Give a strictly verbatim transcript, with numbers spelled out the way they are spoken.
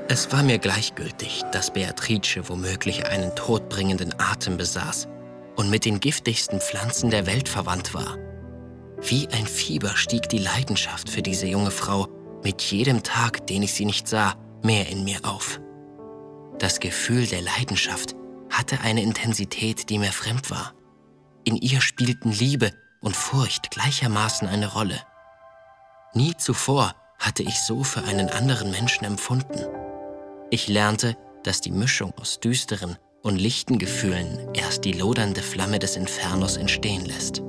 Es war mir gleichgültig, dass Beatrice womöglich einen todbringenden Atem besaß und mit den giftigsten Pflanzen der Welt verwandt war. Wie ein Fieber stieg die Leidenschaft für diese junge Frau mit jedem Tag, den ich sie nicht sah, mehr in mir auf. Das Gefühl der Leidenschaft hatte eine Intensität, die mir fremd war. In ihr spielten Liebe und Furcht gleichermaßen eine Rolle. Nie zuvor hatte ich so für einen anderen Menschen empfunden. Ich lernte, dass die Mischung aus düsteren und lichten Gefühlen erst die lodernde Flamme des Infernos entstehen lässt.